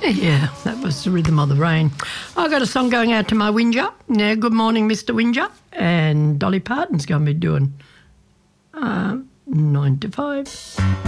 Yeah, that was the Rhythm of the Rain. I got a song going out to my Whinger. Now, good morning, Mr. Whinger. And Dolly Parton's going to be doing 9 to 5.